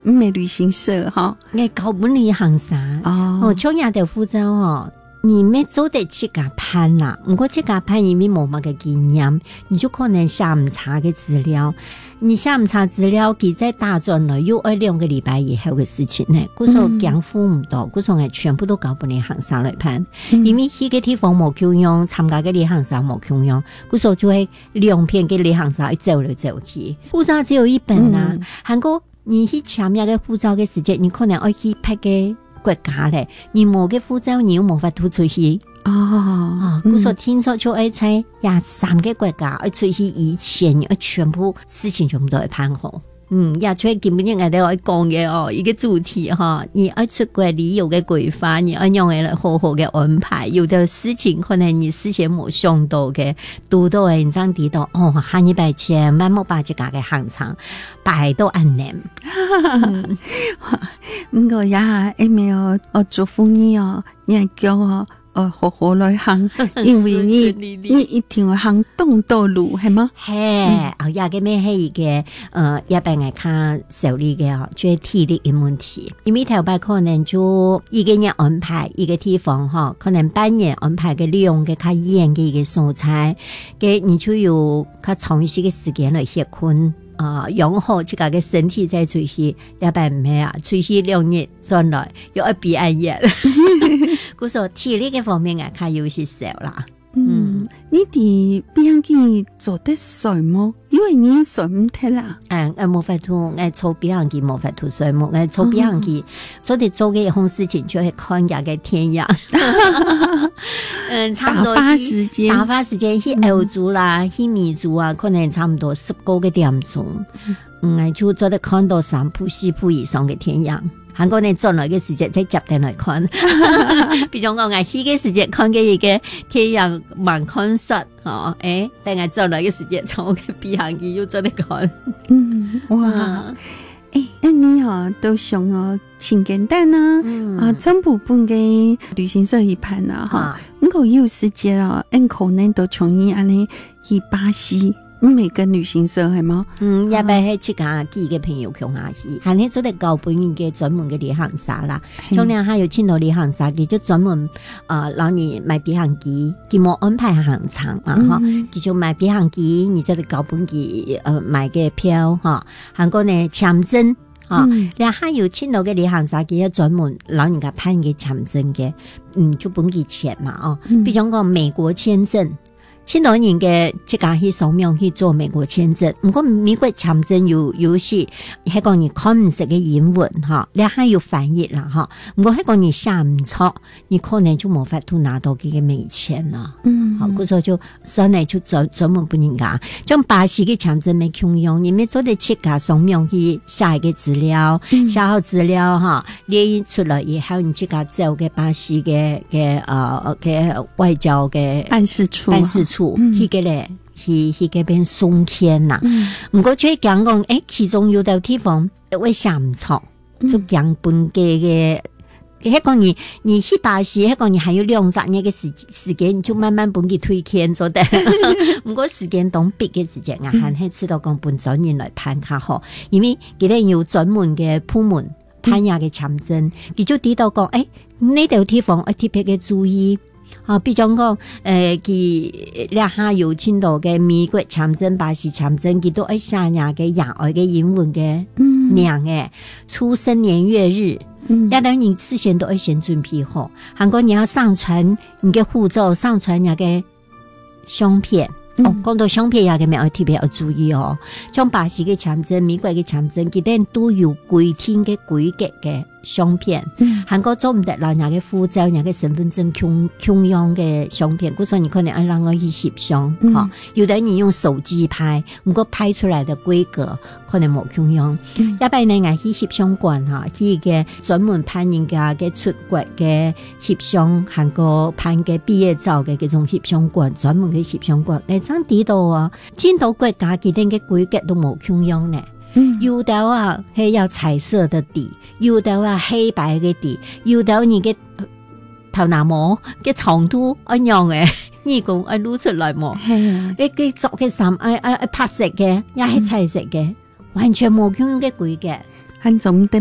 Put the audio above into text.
没旅行社哈， 我搞本旅行社哦，像亚的护照哦。你没做得去甲攀啦，不过去甲攀因为冇乜嘅經驗，你就可能下午查嘅資料，你下午查資料，佢在大專了又2個禮拜以後嘅事情呢，嗰時候講付唔到，嗰時候全部都搞本旅行社來攀，因為佢嘅地方冇夠用，參加嘅旅行社冇夠用，嗰時候就會兩片嘅旅行社走嚟走去，護照只有一本啦，韓國你去簽一個護照嘅時間，你可能要去拍嘅。國家咧，你冇嘅護照，你又冇法度出去嗰時候聽說就要在3個國家要出去以前，要全部事情全部都要辦好。也出基本上我哋要講嘅一個主題你要出國旅遊嘅規劃，你要用嘅好好嘅安排。有的事情可能你事先冇想到嘅，讀到嘅文章睇到下一百千萬冇把這家嘅行程擺到安寧。 不過也係沒有祝福你你係叫我好好來行，因為你一定會行動道路係嗎？ 係也嘅咩係一個一般嚟看受理嘅就係體力嘅問題，因為頭擺可能就一個人安排一個地方可能半夜安排嘅利用嘅較遠嘅一個所在嘅，你就有較長一些嘅時間來歇困。養好自己嘅身體再出去，一般唔係出去2日再來又要比安逸。嗰時候體力嘅方面較有些少啦。 你哋邊個做得水麼？因為你水唔得啦。 冇法度，我做邊行機冇法度水麼？我做邊行機，所以做嘅一項事情就係看日嘅天陽。差唔多打發時間去歐洲啦，去美洲啊，可能差唔多10個點鐘。就做得看到3鋪4鋪以上嘅天陽。韓國呢轉來嘅時間再集定來看，比如講我去嘅時間看嘅一個天陽蠻看實，但係轉來嘅時間從嘅比行機又做得看。 哇！你都想挺簡單全部本嘅旅行社一盤你可有時間可能都從你安尼去巴西。每個旅行社係嗎？ 一般係去家幾個朋友共下去，係你做得搞本嘅專門嘅旅行社啦。像你還有青島旅行社，佢就專門讓你買飛行機，佢冇安排行程佢就買飛行機，你做得搞本嘅買嘅票韓國呢簽證你還有青島嘅旅行社，佢要專門讓人家辦嘅簽證嘅，就本嘅錢嘛比如講美國簽證。青島人嘅即家去掃描去做美國簽證，不過美國簽證有時係講你看唔識嘅英文你還要翻譯啦不過係講你下唔錯，你可能就冇法度拿到佢嘅美簽啦。嗰時候就所以就專門不人家，將巴西嘅簽證沒用用，你咪做得即家掃描去下一個資料，下好資料列出來以後，你即家走嘅巴西嘅外交嘅辦事處。佢嘅咧，佢嘅邊送天啦。唔過最講其中有啲地方會寫唔錯，就講本嘅。迄講你去巴西，迄講你還有2-3年嘅時間，你就慢慢本佢推薦咗的。唔過時間當逼嘅時間還係知道講本專人來判較好，因為佢哋有專門嘅部門判下嘅簽證，佢就知道講呢條地方要特別嘅注意。比如講佢兩下有青島嘅美國簽證、巴西簽證，佢都要寫下嘅野外嘅英文嘅名嘅出生年月日。要等你事先都要先準備好。韓國你要上傳你嘅護照，上傳你嘅相片。講到相片也嘅要特別要注意像巴西嘅簽證、美國嘅簽證，佢哋都有規定嘅規格嘅相片。韓國做唔得啦，人嘅護照、人嘅身份證共用嘅相片，嗰時候你可能要讓我去翕相有的人用手機拍，不過拍出來的規格可能冇共用。一般呢我去翕相館去嘅專門拍人家嘅出國嘅翕相，韓國拍嘅畢業照嘅嗰種翕相館，專門嘅翕相館。你真知道青島國家佢哋嘅規格都冇共用呢。有的係要彩色的底，有的黑白嘅底，有的你嘅頭拿毛嘅長度一樣嘅，你講攞出來冇？佢做嘅衫拍色嘅，也係彩色嘅，完全冇共用嘅規格。 汉总的